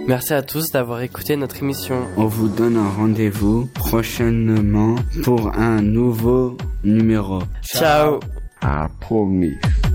Merci à tous d'avoir écouté notre émission. On vous donne un rendez-vous prochainement pour un nouveau numéro. Ciao. I promise.